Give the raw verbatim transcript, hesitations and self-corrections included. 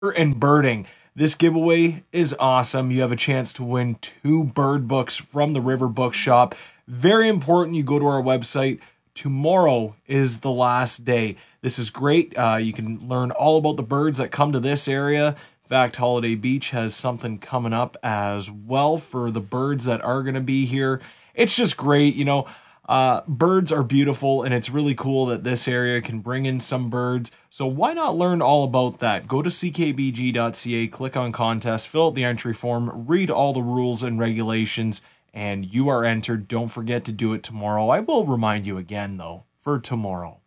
And birding. This giveaway is awesome. You have a chance to win two bird books from the River Bookshop. Very important you go to our website. Tomorrow is the last day. This is great. Uh, you can learn all about the birds that come to this area. In fact, Holiday Beach has something coming up as well for the birds that are going to be here. It's just great, you know. Uh, birds are beautiful, and it's really cool that this area can bring in some birds. So why not learn all about that? Go to c k b g dot c a, click on contest, fill out the entry form, read all the rules and regulations, and you are entered. Don't forget to do it tomorrow. I will remind you again, though, for tomorrow.